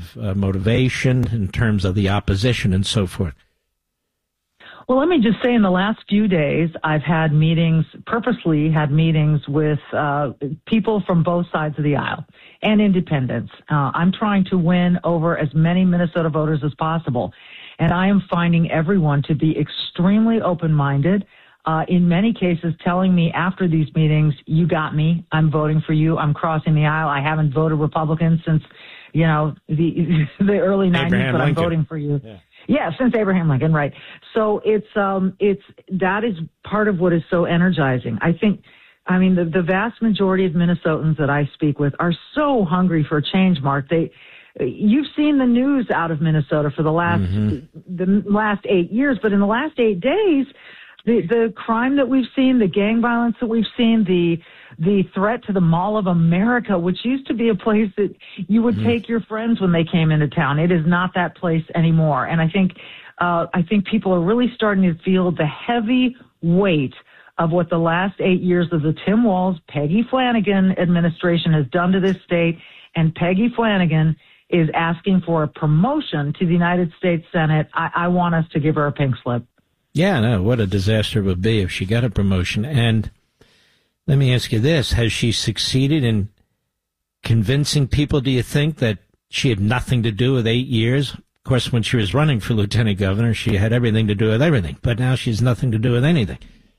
of motivation in terms of the opposition and so forth? Well, let me just say in the last few days, I've had meetings, purposely had meetings with people from both sides of the aisle and independents. I'm trying to win over as many Minnesota voters as possible. And I am finding everyone to be extremely open-minded, in many cases telling me after these meetings, you got me, I'm voting for you, I'm crossing the aisle, I haven't voted Republican since, the early 90s, but I'm voting for you. Yeah, since Abraham Lincoln, right. So that is part of what is so energizing. The vast majority of Minnesotans that I speak with are so hungry for change, Mark. You've seen the news out of Minnesota for the last 8 years, but in the last 8 days, the crime that we've seen, the gang violence that we've seen, the threat to the Mall of America, which used to be a place that you would take your friends when they came into town. It is not that place anymore. And I think people are really starting to feel the heavy weight of what the last 8 years of the Tim Walz, Peggy Flanagan administration has done to this state. And Peggy Flanagan is asking for a promotion to the United States Senate. I want us to give her a pink slip. Yeah, no, what a disaster it would be if she got a promotion. And let me ask you this. Has she succeeded in convincing people, do you think, that she had nothing to do with 8 years? Of course, when she was running for lieutenant governor, she had everything to do with everything. But now she's nothing to do with anything.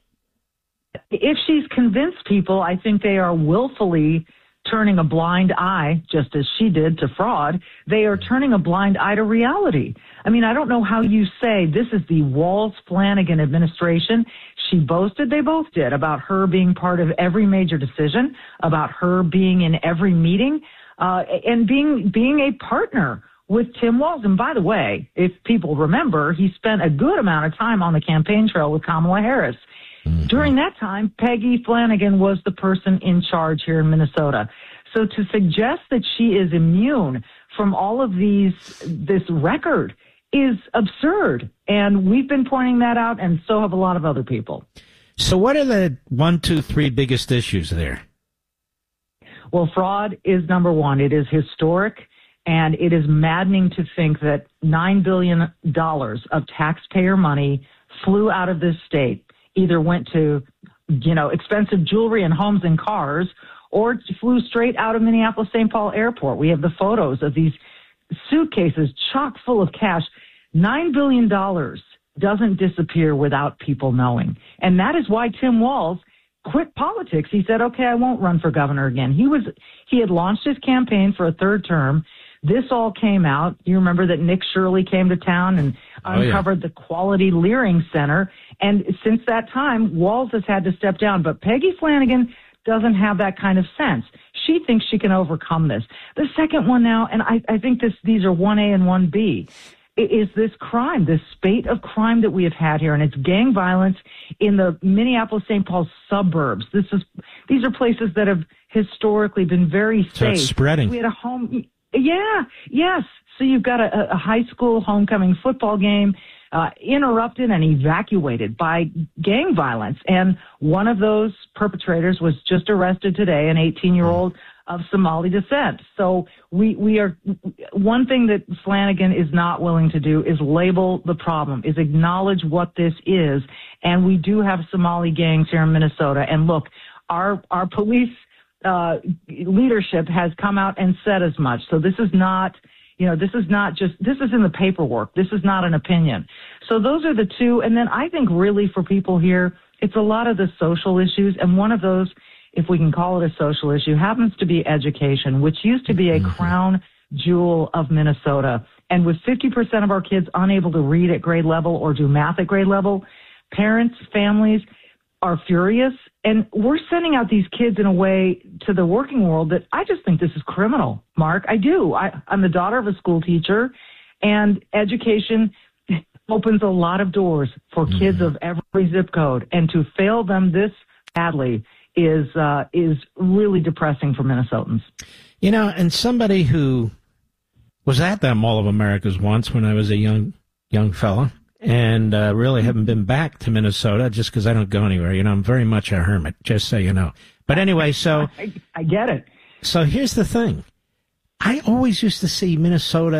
If she's convinced people, I think they are willfully turning a blind eye, just as she did to fraud. They are turning a blind eye to reality. I mean, I don't know how you say this is the Walz-Flanagan administration. She boasted, they both did, about her being part of every major decision, about her being in every meeting, and being a partner with Tim Walz. And by the way, if people remember, he spent a good amount of time on the campaign trail with Kamala Harris. During that time, Peggy Flanagan was the person in charge here in Minnesota. So to suggest that she is immune from all of this record is absurd. And we've been pointing that out, and so have a lot of other people. So what are the 1, 2, 3 biggest issues there? Well, fraud is number one. It is historic, and it is maddening to think that $9 billion of taxpayer money flew out of this state, either went to, expensive jewelry and homes and cars, or flew straight out of Minneapolis-St. Paul Airport. We have the photos of these suitcases chock full of cash. $9 billion doesn't disappear without people knowing. And that is why Tim Walz quit politics. He said, okay, I won't run for governor again. He had launched his campaign for a third term. This all came out. You remember that Nick Shirley came to town and uncovered the Quality Leering Center. And since that time, Walz has had to step down. But Peggy Flanagan doesn't have that kind of sense. She thinks she can overcome this. The second one now, and I think these are 1A and 1B, is this crime, this spate of crime that we have had here. And it's gang violence in the Minneapolis-St. Paul suburbs. These are places that have historically been very safe. So it's spreading. We had a home... Yeah, yes. So you've got a high school homecoming football game interrupted and evacuated by gang violence. And one of those perpetrators was just arrested today, an 18-year-old of Somali descent. So we are, one thing that Flanagan is not willing to do is label the problem, is acknowledge what this is. And we do have Somali gangs here in Minnesota. And look, our police leadership has come out and said as much. So this is not, this is in the paperwork. This is not an opinion. So those are the two. And then I think really for people here, it's a lot of the social issues. And one of those, if we can call it a social issue, happens to be education, which used to be a crown jewel of Minnesota. And with 50% of our kids unable to read at grade level or do math at grade level, parents, families are furious. And we're sending out these kids in a way to the working world that I just think this is criminal, Mark. I do. I'm the daughter of a school teacher, and education opens a lot of doors for kids of every zip code. And to fail them this badly is really depressing for Minnesotans. And somebody who was at that Mall of Americas once when I was a young fella, and really haven't been back to Minnesota just because I don't go anywhere. I'm very much a hermit, just so you know. But anyway, so... I get it. So here's the thing. I always used to see Minnesota